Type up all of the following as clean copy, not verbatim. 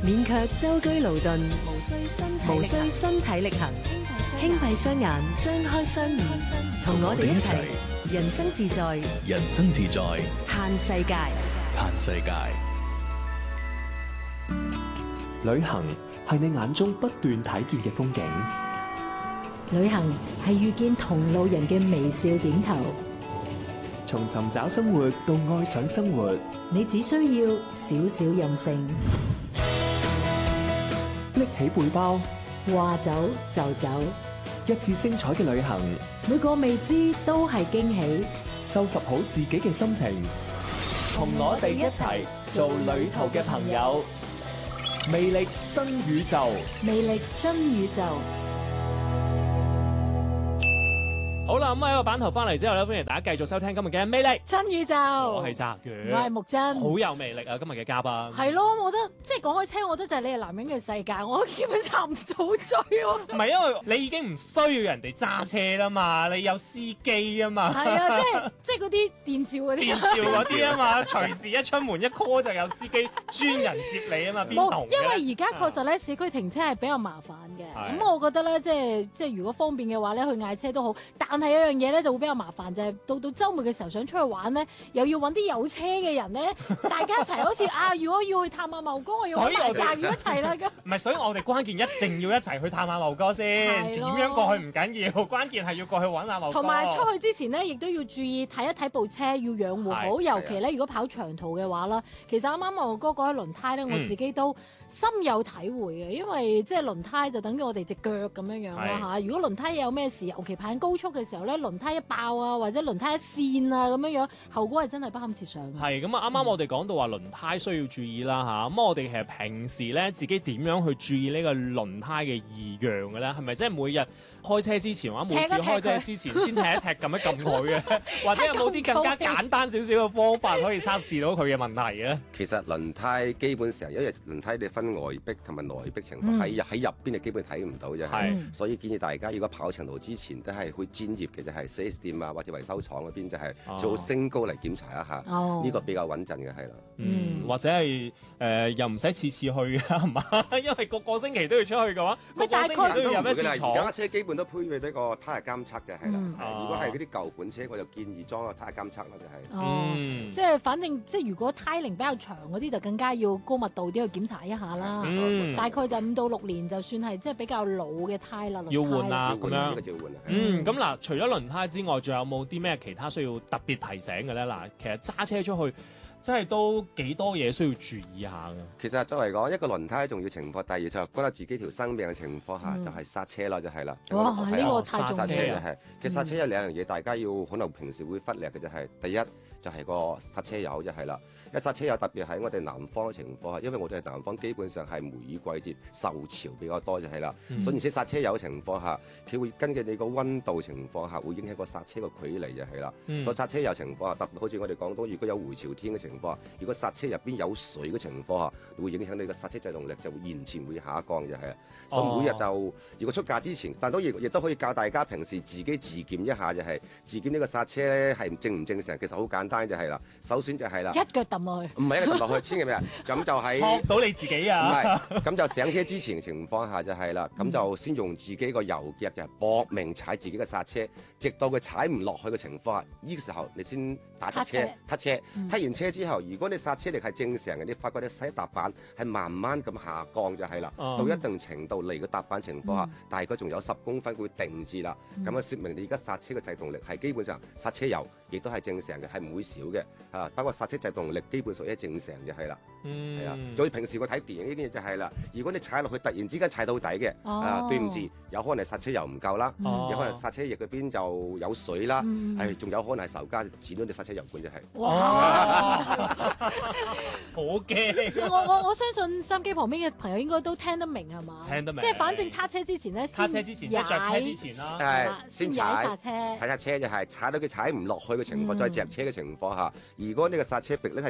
免卻舟車勞頓，無需身體力行，輕閉雙眼，張開雙耳，同我哋一齊人生自在， 人生自在， 嘆世界。 嘆世界。 旅行係你眼中不斷睇見嘅風景， 旅行係遇見同路人嘅微笑點頭。 從尋找生活到愛上生活， 你只需要少少任性， 拎起背包， 話走就走， 一次精彩嘅旅行， 每個未知都係驚喜。 收拾好自己嘅心情，同我哋一齊做旅途嘅朋友。魅力真宇宙， 魅力真宇宙。 好啦，咁喺個版頭翻嚟之後咧，歡迎大家繼續收聽今日嘅魅力真宇宙。 我係澤宇， 我係木真， 好有魅力啊！今日嘅嘉賓係咯，我覺得即係講開車，我覺得就係你係男人嘅世界，我基本插唔到嘴喎。 唔係因為你已經唔需要人哋揸車啦嘛，你有司機啊嘛。 係啊，即係嗰啲電召嗰啲。 電召嗰啲啊嘛，隨時一出門一 call 就有司機專人接你啊嘛，邊同嘅？ 因為而家確實咧，市區停車係比較麻煩嘅。咁我覺得咧，即係如果方便嘅話咧，去嗌車都好。但係有樣嘢咧就會比較麻煩，就係到週末嘅時候想出去玩咧，又要揾啲有車嘅人咧，大家一齊好似如果要去探下茂哥，我要揾埋澤宇一齊啦咁。 唔係，所以我哋關鍵一定要一齊去探下茂哥先。點樣過去唔緊要，關鍵係要過去揾下茂哥。 同埋出去之前咧，亦都要注意睇一睇部車，要養護好。尤其咧，如果跑長途嘅話啦，其實啱啱茂哥講起輪胎咧，我自己都深有體會嘅，因為即係輪胎就等於我哋隻腳咁樣啦嚇。如果輪胎有咩事，尤其跑高速嘅時候咧，輪胎一爆啊，或者輪胎一跣啊咁樣，後果係真係不堪設想。係咁啊！啱啱我哋講到話輪胎需要注意啦嚇，咁我哋其實平時咧自己點樣去注意呢個輪胎嘅異樣嘅咧？係咪即係每日開車之前或者每次開車之前先踢一踢撳一撳佢嘅？或者有冇啲更加簡單少少嘅方法可以測試到佢嘅問題嘅？ 其實輪胎基本上，因為輪胎你分外壁同埋內壁情況，喺入邊你基本睇唔到啫。所以建議大家如果跑長途之前都係去專業嘅，就係 4S 店啊或者維修廠嗰邊就係做升高嚟檢查一下，呢個比較穩陣嘅係啦。 或者係又唔使次次去㗎係嘛？因為個星期都要出去嘅話， 大概都要入一次廠。 而家車基本都配備呢個胎壓監測嘅係啦。如果係嗰啲舊款車，我就建議裝個胎壓監測啦，就係。 即係反正即係如果胎齡比較長嗰啲，就更加要高密度啲去檢查一下啦。大概就5到6年就算係即係比較老嘅胎啦。 要換啊咁樣。 要換。 咁嗱，除咗輪胎之外，仲有冇啲咩其他需要特別提醒嘅咧？嗱，其實揸車出去真係都幾多嘢需要注意下嘅。 其實作為講一個輪胎重要情況，第二就係覺得自己條生命嘅情況下，就係剎車啦，就係啦。 哇！呢個太重要。 剎車就係，其實剎車有兩樣嘢，大家要可能平時會忽略嘅就係，第一就係個剎車油就係啦。一剎車油特別喺我哋南方嘅情況下，因為我哋係南方，基本上係梅雨季節受潮比較多就係啦。所以而且剎車油嘅情況下，佢會根據你個溫度情況下，會影響個剎車嘅距離就係啦。所以剎車油情況下，特別好似我哋廣東，如果有回潮天嘅情況下，如果剎車入邊有水嘅情況下，會影響你個剎車制動力，就會延遲會下降就係啦。所以每日就如果出價之前，但都亦都可以教大家平時自己自檢一下就係自檢呢個剎車咧係正唔正常，其實好簡單就係啦。首先就係啦， 一腳揼落去， 唔係一腳揼落去，千祈唔係咁就喺學到你自己啊！ 唔係咁就上車之前嘅情況下就係啦，咁就先用自己個右腳就係搏命踩自己嘅剎車，直到佢踩唔落去嘅情況下，呢個時候你先打側車，撻車，撻完車之後，如果你剎車力係正常嘅，你發覺你踩踏板係慢慢咁下降就係啦，到一定程度嚟個踏板情況下，大概仲有10公分會定住啦，咁啊説明你而家剎車嘅制動力係基本上剎車油亦都係正常嘅，係唔會少嘅啊。不過剎車制動力基本上係正常就係啦，係啊。所以平時我睇電影呢啲嘢就係啦，如果你踩落去突然之間踩到底嘅，對唔住，有可能係剎車油唔夠啦，有可能剎車液嗰邊就有水啦，仲有可能係仇家剪咗你剎車油管就係。 哇！ 好驚！ 我相信收音機旁邊嘅朋友應該都聽得明係嘛？ 聽得明。 即係反正撻車之前咧， 撻車之前即係着車之前啦， 係先踩剎車就係踩到佢踩唔落去嘅情況，再着車嘅情況下，如果呢個剎車壁咧係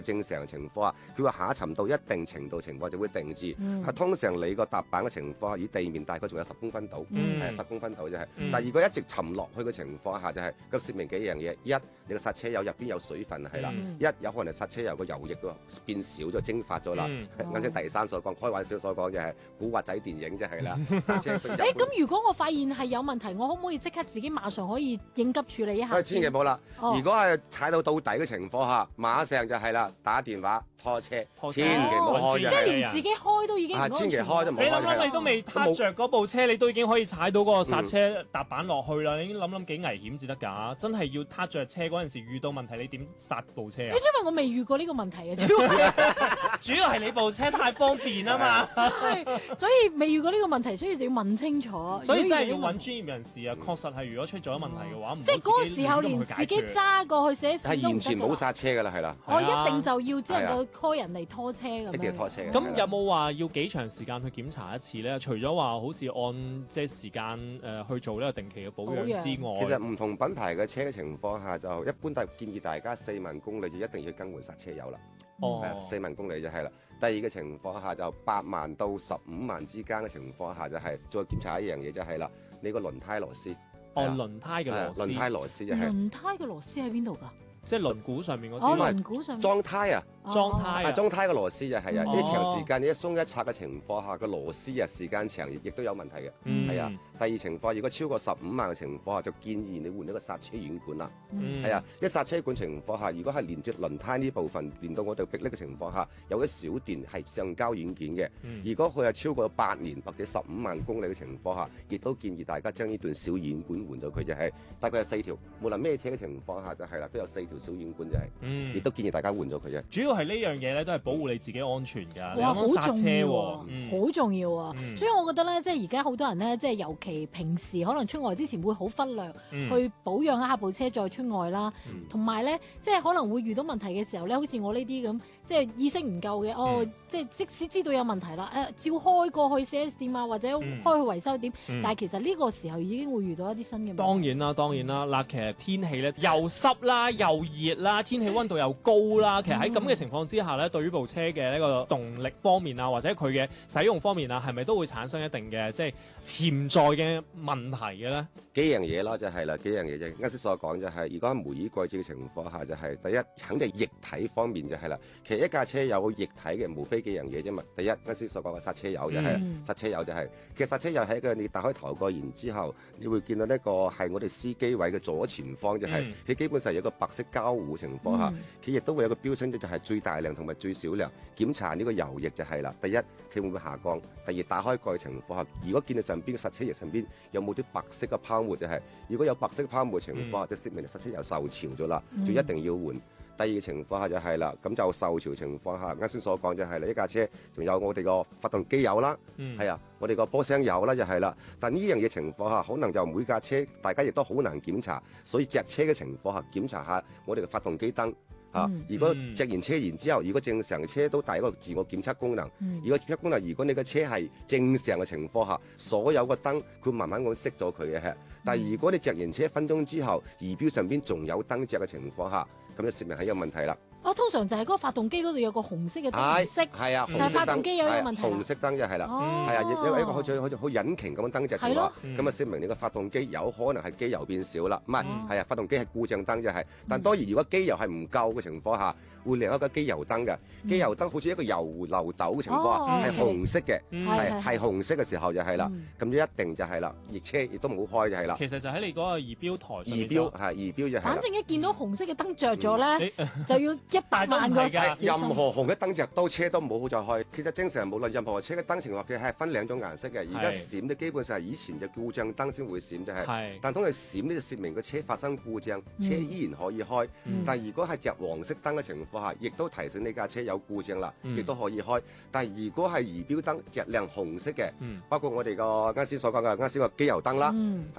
正常情況下，佢會下沉到一定程度情況就會定住。通常你個踏板嘅情況下，以地面大概仲有10公分度，係10公分度啫係。但係如果一直沉落去嘅情況下，就係咁説明幾樣嘢。一，你個剎車油入邊有水分係啦。一，有可能剎車油個油液變少咗，蒸發咗啦。啱先第三所講，開玩笑所講就係古惑仔電影就係啦。剎車咁如果我發現係有問題，我可唔可以即刻自己馬上可以應急處理一下？ 千祈冇啦！如果係踩到底嘅情況下，馬上就係啦，打電話拖車，千祈唔好開。 即係連自己開都已經唔安全。 千祈開都唔好開。 你諗諗，你都未撻着嗰部車，你都已經可以踩到嗰個剎車踏板落去啦。你已經諗幾危險至得㗎？真係要撻着車嗰陣時遇到問題，你點剎部車啊？ 因為我未遇過呢個問題啊， 主要係你部車太方便啊嘛。 所以未遇過呢個問題，所以就要問清楚。 所以真係要揾專業人士啊！確實係，如果出咗問題嘅話， 即係嗰個時候連自己揸過去寫線都唔得㗎。 係完全冇剎車㗎啦，係啦。 我一定就要即係個 call 人嚟拖車咁樣。 一定要拖車。 咁有冇話要幾長時間去檢查一次咧？除咗話好似按即係時間去做呢個定期嘅保養之外， 其實唔同品牌嘅車嘅情況下，就一般都係建議大家4萬公里就一定要更換剎車油啦。4萬公里就係啦。第二個情況下就8萬到15萬之間嘅情況下就係再檢查一樣嘢就係啦，你個輪胎螺絲。 輪胎嘅螺絲。 輪胎螺絲就係。 輪胎嘅螺絲喺邊度㗎？ 即係輪毂上面嗰啲。 輪毂上面。 裝胎啊！ 裝胎啊！ 裝胎嘅螺絲就係啊！呢長時間你一鬆一拆嘅情況下，個螺絲啊時間長亦都有問題嘅。係啊。第二情況，如果超過15萬嘅情況下，就建議你換一個剎車軟管啦。係啊，一剎車管情況下，如果係連接輪胎呢部分連到我哋迫力嘅情況下，有一小段係橡膠軟件嘅。如果佢係超過8年或者15萬公里嘅情況下，亦都建議大家將呢段小軟管換咗佢，就係大概有4條。無論咩車嘅情況下就係啦，都有4條小軟管就係。亦都建議大家換咗佢啫。 主要係呢樣嘢咧，都係保護你自己安全㗎。 哇，好重要喎， 好重要啊！所以我覺得咧，即係而家好多人咧，即係尤其平時可能出外之前會好忽略去保養一下部車再出外啦。同埋咧，即係可能會遇到問題嘅時候咧，好似我呢啲咁，即係意識唔夠嘅，即係即使知道有問題啦，照開過去 4S 店啊，或者開去維修店，但係其實呢個時候已經會遇到一啲新嘅問題。當然啦，嗱，其實天氣咧又濕啦，又熱啦，天氣溫度又高啦，其實喺咁嘅情況之下咧，對於部車嘅呢個動力方面啊，或者佢嘅使用方面啊，係咪都會產生一定嘅即係潛在嘅問題嘅咧？ 幾樣嘢啦，就係啦，幾樣嘢啫。啱先所講就係，如果喺梅雨季節嘅情況下，就係第一，肯定液體方面就係啦。其實一架車有液體嘅，無非幾樣嘢啫嘛。第一，啱先所講嘅剎車油就係，剎車油就係。其實剎車油喺個你打開頭蓋然之後，你會見到呢個係我哋司機位嘅左前方就係，佢基本上有個白色膠糊情況下，佢亦都會有個標籤就係最大量同埋最少量。檢查呢個油液就係啦。第一，佢會唔會下降？第二，打開蓋嘅情況下，如果見到上邊嘅剎車液上邊有冇啲白色嘅泡沫，就係如果有白色泡沫嘅情況下，就説明剎車油受潮咗啦，就一定要換。第二個情況下就係啦，咁就受潮情況下，啱先所講就係呢一架車仲有我哋個發動機油啦，係啊，我哋個波箱油啦就係啦。但呢樣嘢情況下，可能就每架車大家亦都好難檢查，所以隻車嘅情況下檢查下我哋嘅發動機燈。如果隻完車然之後，如果正常嘅車都帶一個自我檢測功能。如果檢測功能，如果你嘅車係正常嘅情況下，所有個燈佢慢慢咁熄咗佢嘅。但係如果你着完車1分鐘之後，儀表上邊仲有燈着嘅情況下，咁就説明係有問題啦。 通常就係嗰個發動機嗰度有個紅色嘅燈色， 係啊， 就係發動機有問題。 紅色燈就係啦，係啊，一個好似引擎咁樣燈隻情況，咁啊説明你個發動機有可能係機油變少啦，唔係，係啊，發動機係故障燈就係。但當然如果機油係唔夠嘅情況下，會另一個機油燈嘅，機油燈好似一個油漏斗嘅情況，係紅色嘅，係紅色嘅時候就係啦，咁就一定就係啦，熱車亦都唔好開就係啦。 其實就喺你嗰個儀表台上面。 儀表就係。 反正一見到紅色嘅燈着咗咧，就要100萬個小心。 任何紅嘅燈着都車都唔好再開。其實正常無論任何車嘅燈情況，佢係分2種顏色嘅。而家閃嘅基本上係以前嘅故障燈先會閃，就係。但當佢閃呢，就説明個車發生故障，車依然可以開。但係如果係着黃色燈嘅情況下，亦都提醒呢架車有故障啦，亦都可以開。但係如果係儀表燈着亮紅色嘅，包括我哋個啱先所講嘅啱先個機油燈啦，係啊，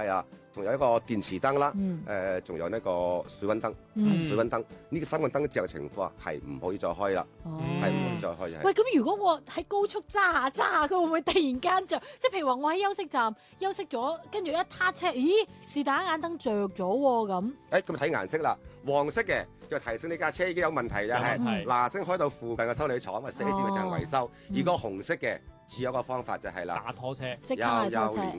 仲有一個電池燈啦，仲有呢個水溫燈，水溫燈呢3個燈之後嘅情況係唔可以再開啦，係唔可以再開嘅。 喂，咁如果我喺高速揸下，佢會唔會突然間着？即係譬如話我喺休息站休息咗，跟住一撻車，咦，是但眼燈着咗喎咁。 咁睇顏色啦，黃色嘅就提醒你架車已經有問題嘅，係嗱聲開到附近嘅修理廠或者寫字樓進行維修。如果紅色嘅，只有個方法就係啦， 打拖車， 即刻係拖車。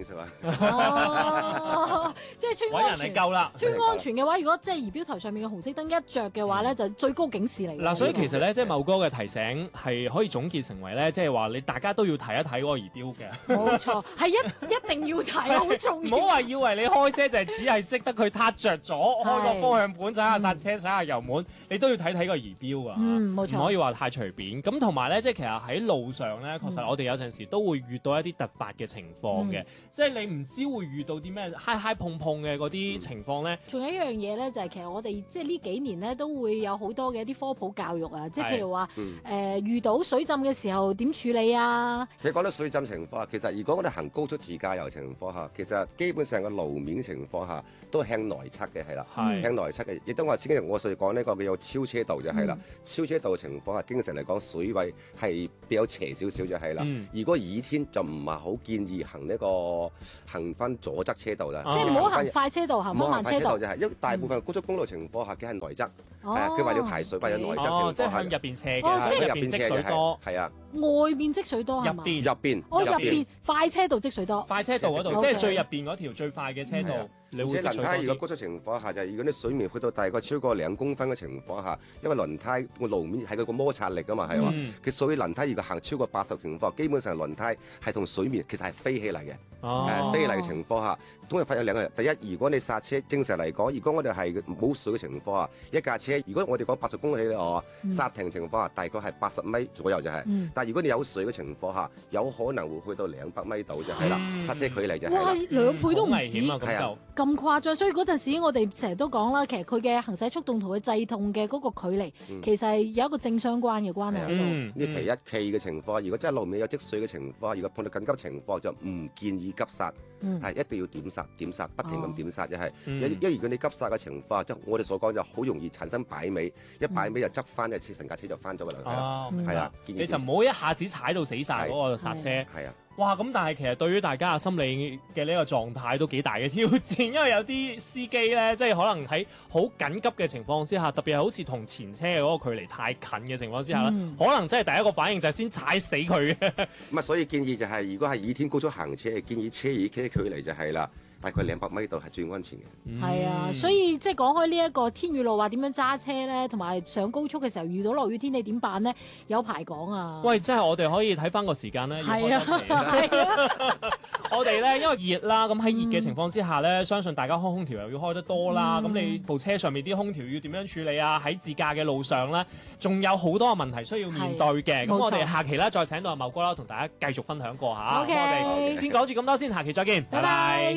即係穿安全嚟救啦。穿安全嘅話，如果即係儀表台上面嘅紅色燈一着嘅話咧，就最高警示嚟。 嗱，所以其實咧，即係茂哥嘅提醒係可以總結成為咧，即係話你大家都要睇一睇嗰個儀表嘅。 冇錯，係一定要睇，好重要。 唔好話以為你開車就係只係識得佢撻着咗，開個方向盤，踩下剎車，踩下油門，你都要睇睇個儀表啊。 冇錯。 唔可以話太隨便。咁同埋咧，即係其實喺路上咧，確實我哋有陣時都會遇到一啲突發嘅情況嘅，即係你唔知會遇到啲咩嗨碰碰嘅嗰啲情況咧。 仲有一樣嘢咧，就係其實我哋即係呢幾年咧都會有好多嘅一啲科普教育啊，即係譬如話遇到水浸嘅時候點處理啊。 其實講到水浸情況，其實如果我哋行高速自駕遊情況下，其實基本上個路面情況下都向內側嘅係啦，向內側嘅。亦都我之前我所講呢個叫做超車道就係啦，超車道嘅情況下，經常嚟講水位係比較斜少少就係啦。如果雨天就唔係好建議行翻左側車道啦， 即係唔好行快車道，行慢車道就係，因為大部分高速公路情況下，佢係內側，佢為咗排水，為咗內側情況下， 即係向入邊斜嘅，即係入邊積水多， 係啊， 外邊積水多係嘛？ 入邊， 入邊快車道積水多， 快車道嗰度，即係最入邊嗰條最快嘅車道。 而且輪胎如果高速情況下，就係如果啲水面去到大概超過2公分嘅情況下，因為輪胎個路面係佢個摩擦力啊嘛，係嘛，佢所以輪胎如果行超過80情況，基本上輪胎係同水面其實係飛起嚟嘅，飛起嚟嘅情況下，總係發有兩個。第一，如果你剎車正常嚟講，如果我哋係冇水嘅情況下，一架車如果我哋講80公里咧，剎停情況下大概係80米左右就係，但係如果你有水嘅情況下，有可能會去到200米度就係啦，剎車距離就係啦。 哇，2倍都唔止係啊！ 咁誇張，所以嗰陣時我哋成日都講啦，其實佢嘅行駛速度同佢制動嘅嗰個距離，其實係有一個正相關嘅關係喺度。 呢其一，其嘅情況，如果真係路面有積水嘅情況，如果碰到緊急情況，就唔建議急剎，係一定要點剎，不停咁點剎就係。因為如果你急剎嘅情況，即係我哋所講就好容易產生擺尾，一擺尾就執翻就成架車就翻咗㗎啦。係啦， 你就唔好一下子踩到死晒嗰個剎車。係啊。哇！咁但係其實對於大家嘅心理嘅呢個狀態都幾大嘅挑戰，因為有啲司機咧，即係可能喺好緊急嘅情況之下，特別係好似同前車嘅嗰個距離太近嘅情況之下咧，可能真係第一個反應就係先踩死佢嘅。咁啊，所以建議就係，如果係雨天高速行車，建議車與車距離就係啦。大概200米度係最安全嘅。 係啊，所以即係講開呢一個天雨路話點樣揸車咧，同埋上高速嘅時候遇到落雨天你點辦咧？有排講啊！ 喂，即係我哋可以睇翻個時間咧。 係啊， 我哋咧因為熱啦，咁喺熱嘅情況之下咧，相信大家開空調又要開得多啦。咁你部車上面啲空調要點樣處理啊？喺自駕嘅路上咧，仲有好多嘅問題需要面對嘅。咁我哋下期咧再請到阿茂哥啦，同大家繼續分享過嚇。 OK， 我哋先講住咁多先，下期再見，拜拜。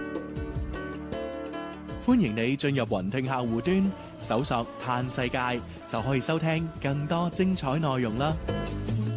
歡迎你進入雲聽客戶端，搜索嘆世界就可以收聽更多精彩內容啦。